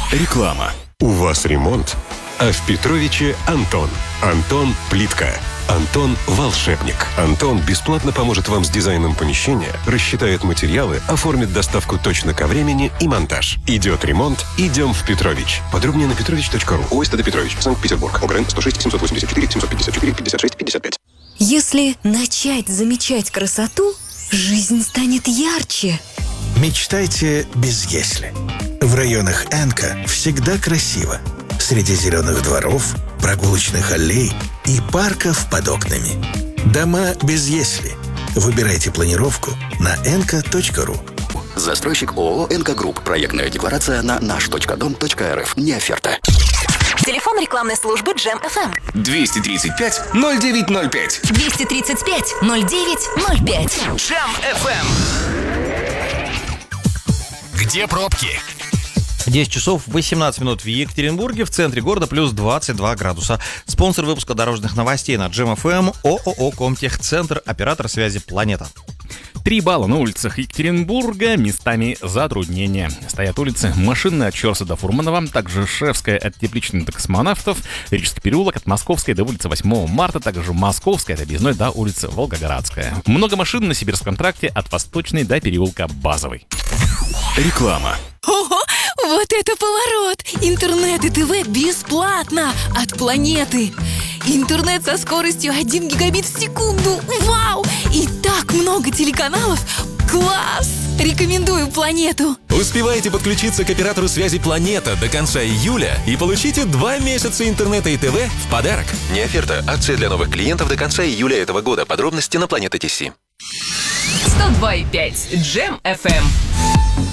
Реклама. У вас ремонт, а в Петровиче Антон. Антон – плитка. Антон – волшебник. Антон бесплатно поможет вам с дизайном помещения, рассчитает материалы, оформит доставку точно ко времени и монтаж. Идет ремонт, идем в Петрович. Подробнее на petrovich.ru. ОСТД Петрович, Санкт-Петербург. ОГРН 106 784 754 56 55. Если начать замечать красоту, жизнь станет ярче. Мечтайте без «если». В районах Энка всегда красиво. Среди зеленых дворов, прогулочных аллей и парков под окнами. Дома без «если». Выбирайте планировку на enka.ru. Застройщик ООО «Энка Групп». Проектная декларация на наш.дом.рф. Не оферта. Телефон рекламной службы Джем FM. 235-0905. 235-0905. Джем FM. Где пробки? 10 часов 18 минут в Екатеринбурге, в центре города плюс 22 градуса. Спонсор выпуска дорожных новостей на Джем FM ООО «Комтехцентр», оператор связи «Планета». 3 балла на улицах Екатеринбурга, местами затруднения. Стоят улицы Машинная от Щорса до Фурманова, также Шефская от Тепличной до Космонавтов, Рижский переулок от Московской до улицы 8 марта, также Московская от Объездной до улицы Волгоградская. Много машин на Сибирском тракте от Восточной до переулка Базовый. Реклама. Ого, вот это поворот! Интернет и ТВ бесплатно от Планеты. Интернет со скоростью 1 гигабит в секунду. Вау! И так много телеканалов. Класс! Рекомендую Планету. Успевайте подключиться к оператору связи «Планета» до конца июля и получите 2 месяца интернета и ТВ в подарок. Не оферта. Акция для новых клиентов до конца июля этого года. Подробности на Планета ТС. 102,5 Джем FM.